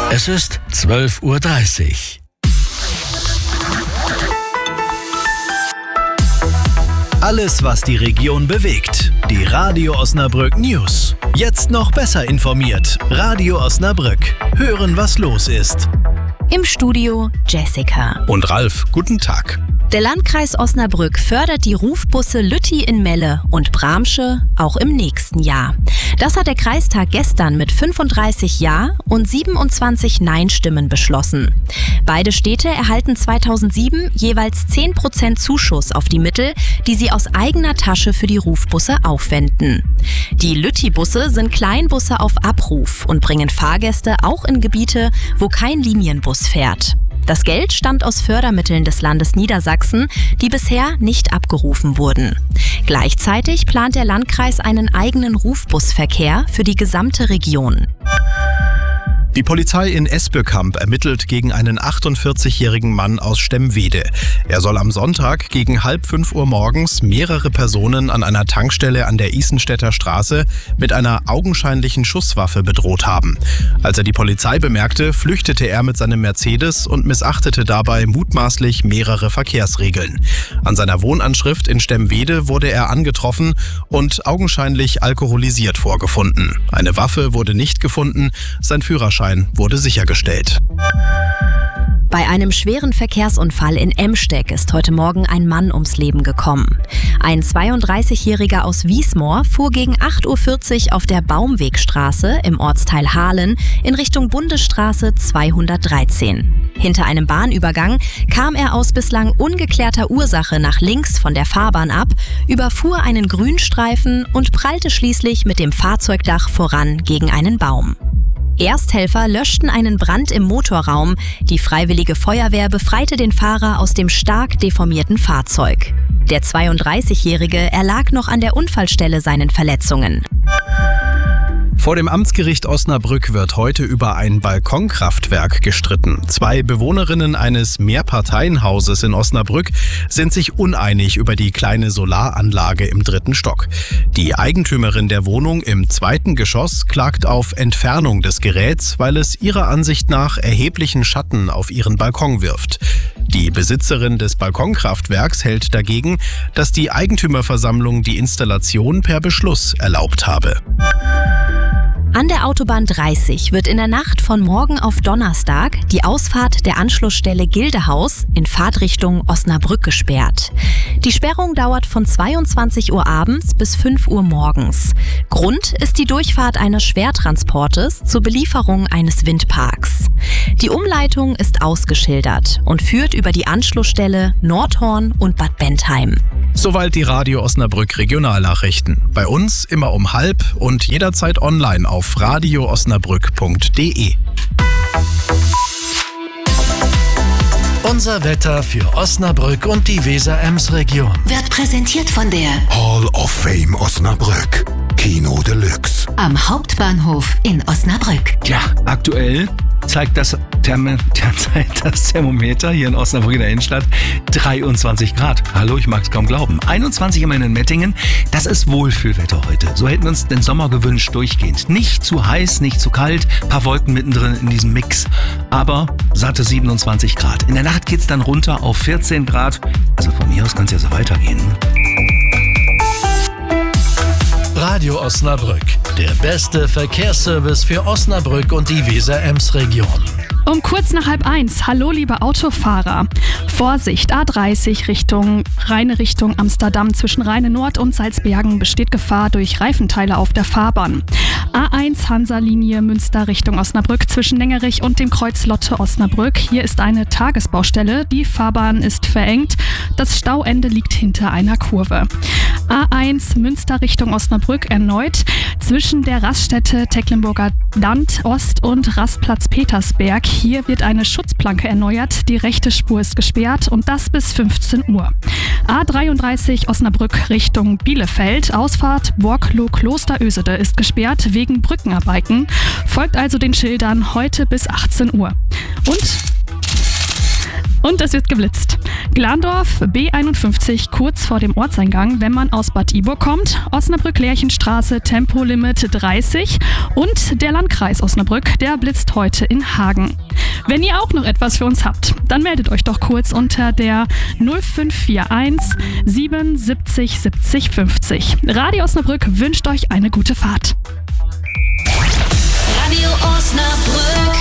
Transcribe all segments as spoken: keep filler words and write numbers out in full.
Es ist zwölf Uhr dreißig. Alles, was die Region bewegt. Die Radio Osnabrück News. Jetzt noch besser informiert. Radio Osnabrück. Hören, was los ist. Im Studio Jessica. Und Ralf, guten Tag. Der Landkreis Osnabrück fördert die Rufbusse Lütti in Melle und Bramsche auch im nächsten Jahr. Das hat der Kreistag gestern mit fünfunddreißig Ja- und siebenundzwanzig Nein-Stimmen beschlossen. Beide Städte erhalten zweitausendsieben jeweils zehn Prozent Zuschuss auf die Mittel, die sie aus eigener Tasche für die Rufbusse aufwenden. Die Lütti-Busse sind Kleinbusse auf Abruf und bringen Fahrgäste auch in Gebiete, wo kein Linienbus fährt. Das Geld stammt aus Fördermitteln des Landes Niedersachsen, die bisher nicht abgerufen wurden. Gleichzeitig plant der Landkreis einen eigenen Rufbusverkehr für die gesamte Region. Die Polizei in Esbekamp ermittelt gegen einen achtundvierzigjährigen Mann aus Stemwede. Er soll am Sonntag gegen halb fünf Uhr morgens mehrere Personen an einer Tankstelle an der Isenstädter Straße mit einer augenscheinlichen Schusswaffe bedroht haben. Als er die Polizei bemerkte, flüchtete er mit seinem Mercedes und missachtete dabei mutmaßlich mehrere Verkehrsregeln. An seiner Wohnanschrift in Stemwede wurde er angetroffen und augenscheinlich alkoholisiert vorgefunden. Eine Waffe wurde nicht gefunden, sein Führerschein wurde sichergestellt. Bei einem schweren Verkehrsunfall in Emsteck ist heute Morgen ein Mann ums Leben gekommen. Ein zweiunddreißigjähriger aus Wiesmoor fuhr gegen acht Uhr vierzig auf der Baumwegstraße im Ortsteil Hahlen in Richtung Bundesstraße zweihundertdreizehn. Hinter einem Bahnübergang kam er aus bislang ungeklärter Ursache nach links von der Fahrbahn ab, überfuhr einen Grünstreifen und prallte schließlich mit dem Fahrzeugdach voran gegen einen Baum. Ersthelfer löschten einen Brand im Motorraum. Die Freiwillige Feuerwehr befreite den Fahrer aus dem stark deformierten Fahrzeug. Der zweiunddreißigjährige erlag noch an der Unfallstelle seinen Verletzungen. Vor dem Amtsgericht Osnabrück wird heute über ein Balkonkraftwerk gestritten. Zwei Bewohnerinnen eines Mehrparteienhauses in Osnabrück sind sich uneinig über die kleine Solaranlage im dritten Stock. Die Eigentümerin der Wohnung im zweiten Geschoss klagt auf Entfernung des Geräts, weil es ihrer Ansicht nach erheblichen Schatten auf ihren Balkon wirft. Die Besitzerin des Balkonkraftwerks hält dagegen, dass die Eigentümerversammlung die Installation per Beschluss erlaubt habe. An der Autobahn dreißig wird in der Nacht von morgen auf Donnerstag die Ausfahrt der Anschlussstelle Gildehaus in Fahrtrichtung Osnabrück gesperrt. Die Sperrung dauert von zweiundzwanzig Uhr abends bis fünf Uhr morgens. Grund ist die Durchfahrt eines Schwertransportes zur Belieferung eines Windparks. Die Umleitung ist ausgeschildert und führt über die Anschlussstelle Nordhorn und Bad Bentheim. Soweit die Radio Osnabrück Regionalnachrichten. Bei uns immer um halb und jederzeit online auf radio osnabrück punkt de. Unser Wetter für Osnabrück und die Weser-Ems-Region Wird präsentiert von der Hall of Fame Osnabrück. Kino Deluxe. am Hauptbahnhof in Osnabrück. Ja, aktuell zeigt das, Therm- zeigt das Thermometer hier in Osnabrück in der Innenstadt dreiundzwanzig Grad. Hallo, ich mag es kaum glauben. einundzwanzig immerhin in Mettingen. Das ist Wohlfühlwetter heute. So hätten wir uns den Sommer gewünscht durchgehend. Nicht zu heiß, nicht zu kalt, paar Wolken mittendrin in diesem Mix. Aber satte siebenundzwanzig Grad. In der Nacht geht's dann runter auf vierzehn Grad. Also von mir aus kann es ja so weitergehen. Radio Osnabrück, der beste Verkehrsservice für Osnabrück und die Weser-Ems-Region. Um kurz nach halb eins. Hallo, liebe Autofahrer. Vorsicht, A dreißig Richtung Rheine Richtung Amsterdam. Zwischen Rheine Nord und Salzbergen besteht Gefahr durch Reifenteile auf der Fahrbahn. A eins Hansa-Linie Münster Richtung Osnabrück zwischen Nengerich und dem Kreuz Lotte Osnabrück. Hier ist eine Tagesbaustelle. Die Fahrbahn ist verengt. Das Stauende liegt hinter einer Kurve. A eins Münster Richtung Osnabrück erneut zwischen der Raststätte Tecklenburger Land Ost und Rastplatz Petersberg. Hier wird eine Schutzplanke erneuert. Die rechte Spur ist gesperrt und das bis fünfzehn Uhr. A dreiunddreißig Osnabrück Richtung Bielefeld. Ausfahrt Borkloh-Klosterösede ist gesperrt wegen Brückenarbeiten. Folgt also den Schildern heute bis achtzehn Uhr. Und... Und es wird geblitzt. Glandorf B einundfünfzig kurz vor dem Ortseingang, wenn man aus Bad Iburg kommt. Osnabrück-Lerchenstraße Tempolimit dreißig. Und der Landkreis Osnabrück, der blitzt heute in Hagen. Wenn ihr auch noch etwas für uns habt, dann meldet euch doch kurz unter der null fünf vier eins sieben siebzig siebzig fünfzig. Radio Osnabrück wünscht euch eine gute Fahrt. Radio Osnabrück.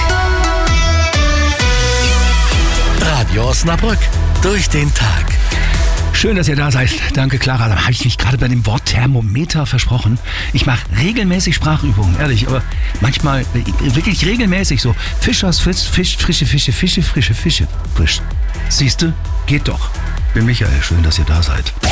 Radio Osnabrück. Durch den Tag. Schön, dass ihr da seid. Danke, Clara. Da habe ich mich gerade bei dem Wort Thermometer versprochen. Ich mache regelmäßig Sprachübungen, ehrlich, aber manchmal wirklich regelmäßig so. Fischers, Fisch, Fisch, frische Fische, Fische, frische Fische, frisch. Siehst du? Geht doch. Bin Michael. Schön, dass ihr da seid.